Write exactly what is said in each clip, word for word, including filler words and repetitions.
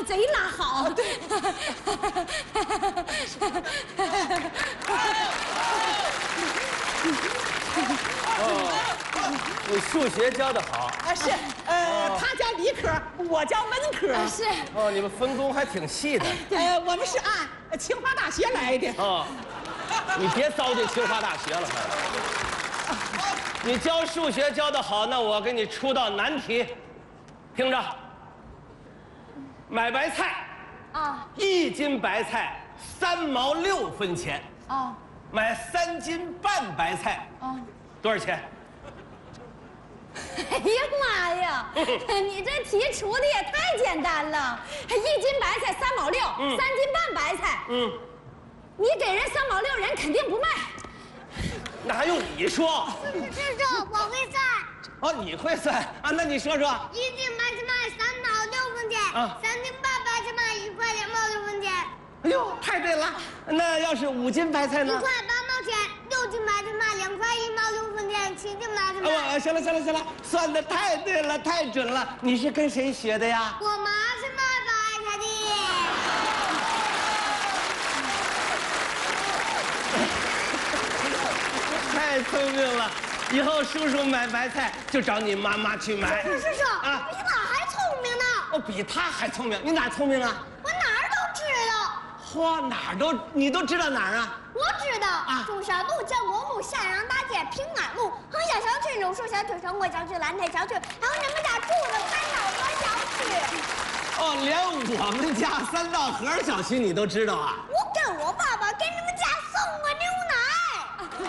贼拉好。对。 哦，你数学教得好啊？是，呃，他教理科，我教文科。 是。 哦，你们分工还挺细的。 呃，我们是按清华大学来的。 哦，你别糟践清华大学了，你教数学教得好，那我给你出道难题，听着。买白菜，啊，一斤白菜三毛六分钱。啊，买三斤半白菜，啊，多少钱？ 哎呀妈呀！你这题出的也太简单了，一斤白菜三毛六，嗯、三斤半白菜，嗯，你给人三毛六，人肯定不卖。 那还用你说？ 师叔，我会算。 哦，你会算啊？那你说说。 一斤白菜卖三毛六分钱，啊，三斤半白菜卖一块两毛六分钱。 哎呦，太对了！那要是五斤白菜呢？ 一块八毛钱，六斤白菜卖两块一毛六分钱，七斤白菜卖。 哦，行了行了行了，算的太对了，太准了。你是跟谁学的呀？ 我妈是卖白菜的。 太聪明了，以后叔叔买白菜就找你妈妈去买。 叔叔啊，比他还聪明呢。 哦，比他还聪明，你哪聪明啊？ 我哪儿都知道。 嚯，哪儿都你都知道哪儿啊？ 我知道啊，中山路、建国路、向阳大街、平安路、恒祥小区、柳树小区、生活小区、蓝台小区，还有你们家住的三道河小区。 哦，连我们家三道河小区你都知道啊？ 我跟我爸爸给你们家送过牛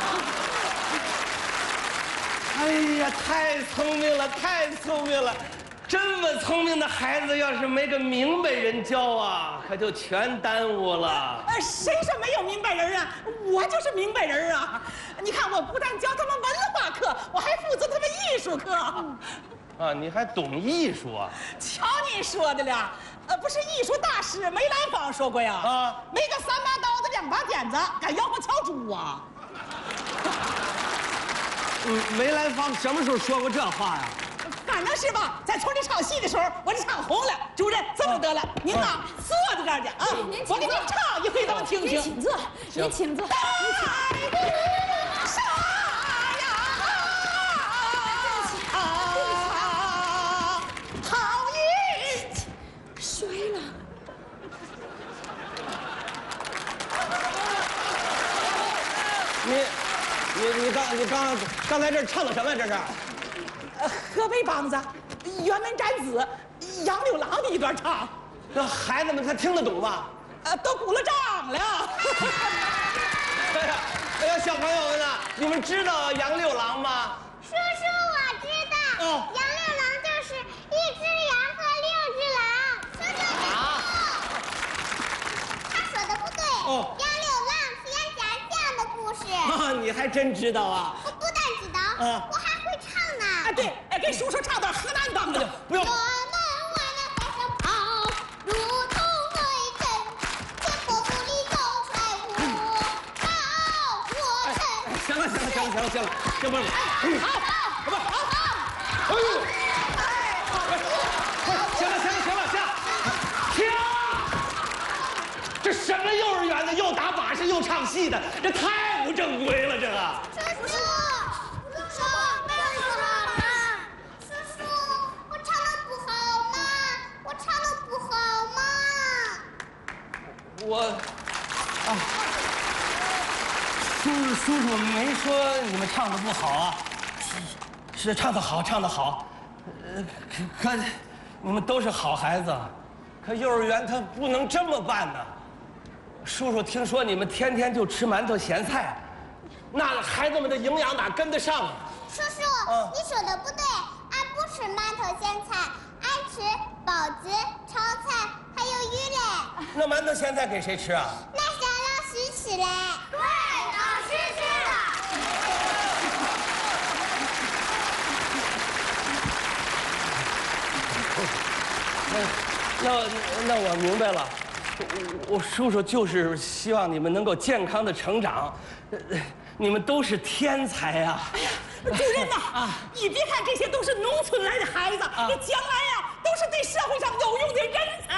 哎奶。 呀，太聪明了，太聪明了！这么聪明的孩子，要是没个明白人教啊，可就全耽误了。 呃，谁说没有明白人啊？我就是明白人啊！你看，我不但教他们文化课，我还负责他们艺术课。 啊，你还懂艺术啊？ 瞧你说的了，呃，不是艺术大师梅兰芳说过呀？啊，没个三把刀子两把剪子，敢吆喝敲猪啊？ 嗯，梅兰芳什么时候说过这话呀？ 反正是吧，在村里唱戏的时候，我这唱红了。主任，这么得了，您呐坐在这儿去啊，我给您唱一回，咱们听听。 您请坐，您请坐。 爱不杀呀！啊，好运摔了。 你，你你刚你刚刚才这唱的什么？这是？ 呃，河北梆子，辕门斩子，杨六郎的一段唱。 那孩子们他听得懂吗？ 呃，都鼓了掌了。 哎呀，哎呀，小朋友们呐，你们知道杨六郎吗？ 叔叔，我知道。哦。杨六郎就是一只羊和六只狼。叔叔，你啊？ 他说的不对。哦。杨六郎是杨家将的故事。 啊，你还真知道啊？ 我不但知道，啊，我还会唱呢。 啊，对，哎，给叔叔唱段河南梆子。 不用。行了行了，行不了。好，不好，好。哎呦！行了行了行了行，停！这什么幼儿园的，又打把式又唱戏的，这太不正规了，这个。 叔叔，叔叔，没有说吗？叔叔，我唱的不好吗？我唱的不好吗？ 我，啊。叔叔叔没说你们唱的不好啊，是是唱的好，唱的好，呃，可可你们都是好孩子，可幼儿园他不能这么办呢。叔叔听说你们天天就吃馒头咸菜，那孩子们的营养哪跟得上啊？ 叔叔，啊、你说的不对，俺不吃馒头咸菜，俺吃包子、炒菜还有鱼嘞。 那馒头咸菜给谁吃啊？ 那是俺老师吃嘞。对。老师吃的。 那那那我明白了，我我叔叔就是希望你们能够健康的成长，你们都是天才呀！哎呀， 主任呐，啊，你别看这些都是农村来的孩子，这将来呀都是对社会上有用的人才。